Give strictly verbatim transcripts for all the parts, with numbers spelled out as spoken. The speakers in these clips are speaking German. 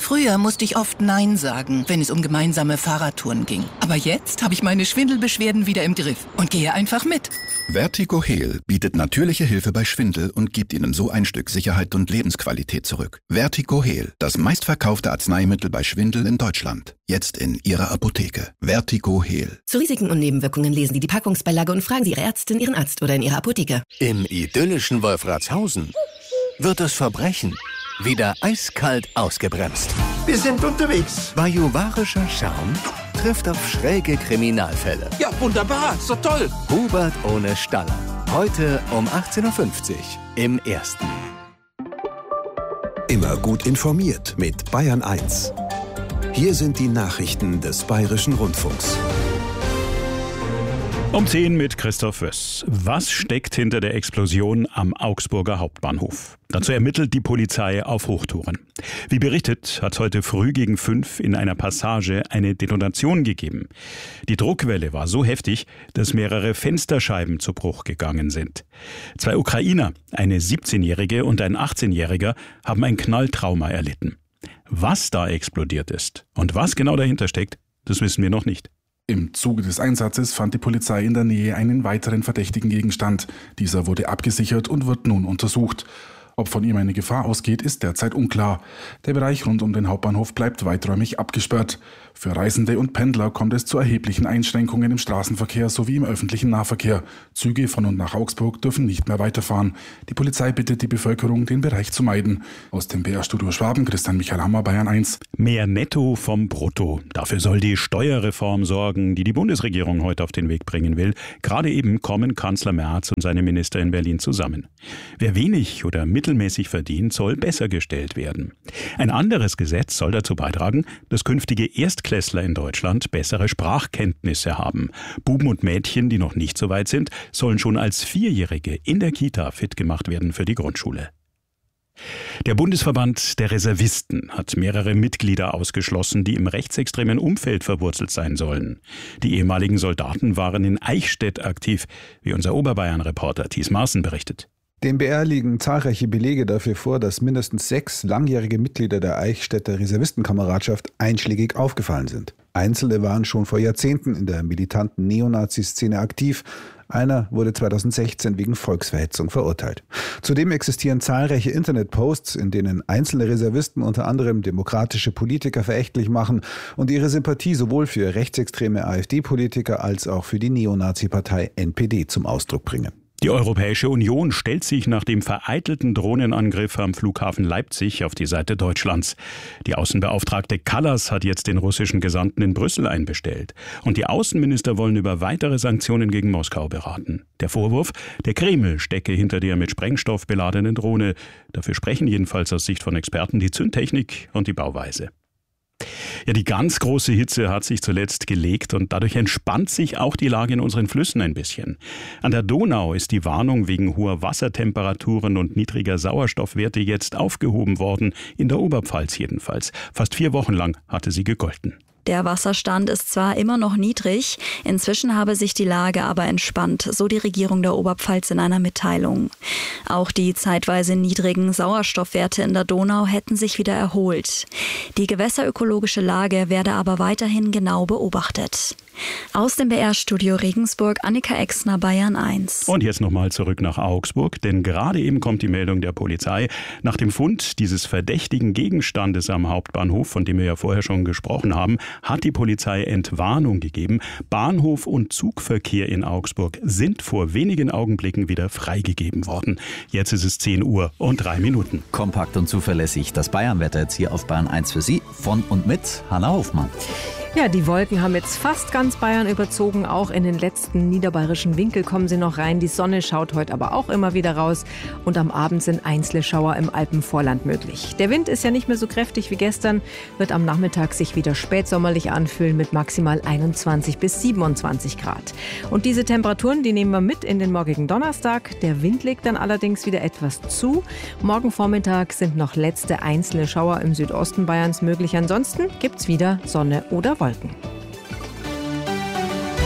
Früher musste ich oft Nein sagen, wenn es um gemeinsame Fahrradtouren ging. Aber jetzt habe ich meine Schwindelbeschwerden wieder im Griff und gehe einfach mit. Vertigo Heal bietet natürliche Hilfe bei Schwindel und gibt Ihnen so ein Stück Sicherheit und Lebensqualität zurück. Vertigo Heal, das meistverkaufte Arzneimittel bei Schwindel in Deutschland. Jetzt in Ihrer Apotheke. Vertigo Heal. Zu Risiken und Nebenwirkungen lesen Sie die Packungsbeilage und fragen Sie Ihre Ärztin, Ihren Arzt oder in Ihrer Apotheke. Im idyllischen Wolfratshausen wird das Verbrechen wieder eiskalt ausgebremst. Wir sind unterwegs. Bajuwarischer Charme trifft auf schräge Kriminalfälle. Ja, wunderbar. Ist doch toll. Hubert ohne Staller. Heute um achtzehn Uhr fünfzig im Ersten. Immer gut informiert mit Bayern eins. Hier sind die Nachrichten des Bayerischen Rundfunks. Um zehn mit Christoph Wöss. Was steckt hinter der Explosion am Augsburger Hauptbahnhof? Dazu ermittelt die Polizei auf Hochtouren. Wie berichtet, hat es heute früh gegen fünf in einer Passage eine Detonation gegeben. Die Druckwelle war so heftig, dass mehrere Fensterscheiben zu Bruch gegangen sind. Zwei Ukrainer, eine siebzehnjährige und ein achtzehnjähriger, haben ein Knalltrauma erlitten. Was da explodiert ist und was genau dahinter steckt, das wissen wir noch nicht. Im Zuge des Einsatzes fand die Polizei in der Nähe einen weiteren verdächtigen Gegenstand. Dieser wurde abgesichert und wird nun untersucht. Ob von ihm eine Gefahr ausgeht, ist derzeit unklar. Der Bereich rund um den Hauptbahnhof bleibt weiträumig abgesperrt. Für Reisende und Pendler kommt es zu erheblichen Einschränkungen im Straßenverkehr sowie im öffentlichen Nahverkehr. Züge von und nach Augsburg dürfen nicht mehr weiterfahren. Die Polizei bittet die Bevölkerung, den Bereich zu meiden. Aus dem B R-Studio Schwaben, Christian Michael Hammer, Bayern eins. Mehr Netto vom Brutto. Dafür soll die Steuerreform sorgen, die die Bundesregierung heute auf den Weg bringen will. Gerade eben kommen Kanzler Merz und seine Minister in Berlin zusammen. Wer wenig oder mittelmäßig verdient, soll besser gestellt werden. Ein anderes Gesetz soll dazu beitragen, dass künftige Erstklässler in Deutschland bessere Sprachkenntnisse haben. Buben und Mädchen, die noch nicht so weit sind, sollen schon als Vierjährige in der Kita fit gemacht werden für die Grundschule. Der Bundesverband der Reservisten hat mehrere Mitglieder ausgeschlossen, die im rechtsextremen Umfeld verwurzelt sein sollen. Die ehemaligen Soldaten waren in Eichstätt aktiv, wie unser Oberbayern-Reporter Thies Maaßen berichtet. Dem B R liegen zahlreiche Belege dafür vor, dass mindestens sechs langjährige Mitglieder der Eichstätter Reservistenkameradschaft einschlägig aufgefallen sind. Einzelne waren schon vor Jahrzehnten in der militanten Neonazi-Szene aktiv. Einer wurde zweitausendsechzehn wegen Volksverhetzung verurteilt. Zudem existieren zahlreiche Internetposts, in denen einzelne Reservisten unter anderem demokratische Politiker verächtlich machen und ihre Sympathie sowohl für rechtsextreme AfD-Politiker als auch für die Neonazi-Partei N P D zum Ausdruck bringen. Die Europäische Union stellt sich nach dem vereitelten Drohnenangriff am Flughafen Leipzig auf die Seite Deutschlands. Die Außenbeauftragte Kallas hat jetzt den russischen Gesandten in Brüssel einbestellt. Und die Außenminister wollen über weitere Sanktionen gegen Moskau beraten. Der Vorwurf, der Kreml stecke hinter der mit Sprengstoff beladenen Drohne. Dafür sprechen jedenfalls aus Sicht von Experten die Zündtechnik und die Bauweise. Ja, die ganz große Hitze hat sich zuletzt gelegt und dadurch entspannt sich auch die Lage in unseren Flüssen ein bisschen. An der Donau ist die Warnung wegen hoher Wassertemperaturen und niedriger Sauerstoffwerte jetzt aufgehoben worden, in der Oberpfalz jedenfalls. Fast vier Wochen lang hatte sie gegolten. Der Wasserstand ist zwar immer noch niedrig, inzwischen habe sich die Lage aber entspannt, so die Regierung der Oberpfalz in einer Mitteilung. Auch die zeitweise niedrigen Sauerstoffwerte in der Donau hätten sich wieder erholt. Die gewässerökologische Lage werde aber weiterhin genau beobachtet. Aus dem B R-Studio Regensburg, Annika Exner, Bayern eins. Und jetzt nochmal zurück nach Augsburg, denn gerade eben kommt die Meldung der Polizei. Nach dem Fund dieses verdächtigen Gegenstandes am Hauptbahnhof, von dem wir ja vorher schon gesprochen haben, hat die Polizei Entwarnung gegeben. Bahnhof und Zugverkehr in Augsburg sind vor wenigen Augenblicken wieder freigegeben worden. Jetzt ist es zehn Uhr und drei Minuten. Kompakt und zuverlässig. Das Bayernwetter jetzt hier auf Bayern eins für Sie. Von und mit Hanna Hofmann. Ja, die Wolken haben jetzt fast ganz Bayern überzogen. Auch in den letzten niederbayerischen Winkel kommen sie noch rein. Die Sonne schaut heute aber auch immer wieder raus. Und am Abend sind einzelne Schauer im Alpenvorland möglich. Der Wind ist ja nicht mehr so kräftig wie gestern, wird am Nachmittag sich wieder spätsommerlich anfühlen mit maximal einundzwanzig bis siebenundzwanzig Grad. Und diese Temperaturen, die nehmen wir mit in den morgigen Donnerstag. Der Wind legt dann allerdings wieder etwas zu. Morgen Vormittag sind noch letzte einzelne Schauer im Südosten Bayerns möglich. Ansonsten gibt's wieder Sonne oder Wolken.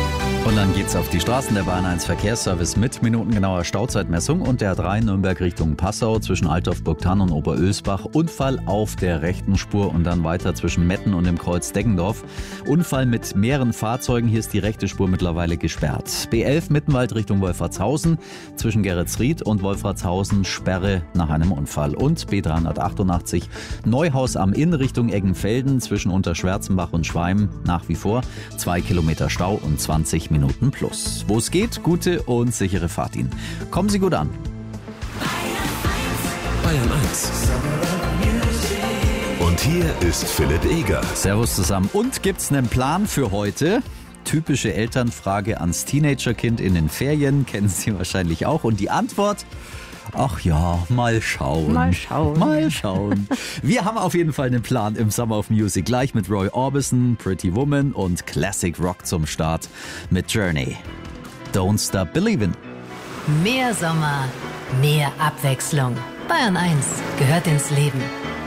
Und dann geht's auf die Straßen. Der Bayern eins Verkehrsservice mit minutengenauer Stauzeitmessung und der A drei Nürnberg Richtung Passau zwischen Altdorf, Burgthann und Oberösbach. Unfall auf der rechten Spur und dann weiter zwischen Metten und dem Kreuz Deggendorf. Unfall mit mehreren Fahrzeugen. Hier ist die rechte Spur mittlerweile gesperrt. B elf Mittenwald Richtung Wolfratshausen zwischen Geretsried und Wolfratshausen Sperre nach einem Unfall. Und B dreihundertachtundachtzig Neuhaus am Inn Richtung Eggenfelden zwischen Unterschwärzenbach und Schweim nach wie vor zwei Kilometer Stau und zwanzig Minuten plus. Wo es geht, gute und sichere Fahrt Ihnen. Kommen Sie gut an. Bayern eins. Und hier ist Philipp Eger. Servus zusammen. Und gibt's einen Plan für heute? Typische Elternfrage ans Teenagerkind in den Ferien. Kennen Sie wahrscheinlich auch. Und die Antwort? Ach ja, mal schauen. Mal schauen. Mal schauen. Wir haben auf jeden Fall einen Plan im Summer of Music. Gleich mit Roy Orbison, Pretty Woman und Classic Rock zum Start mit Journey. Don't Stop Believin'. Mehr Sommer, mehr Abwechslung. Bayern eins gehört ins Leben.